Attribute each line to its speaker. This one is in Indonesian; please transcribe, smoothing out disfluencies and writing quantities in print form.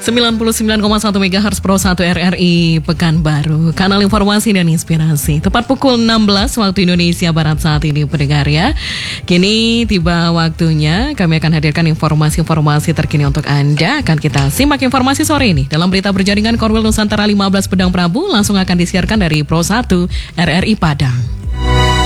Speaker 1: 99,1 MHz Pro 1 RRI Pekanbaru, kanal informasi dan inspirasi. Tepat pukul 16 waktu Indonesia Barat saat ini, pendengar ya. Kini tiba waktunya kami akan hadirkan informasi-informasi terkini untuk Anda. Akan kita simak informasi sore ini dalam berita berjaringan Korwil Nusantara 15 Pedang Prabu, langsung akan disiarkan dari Pro 1 RRI Padang.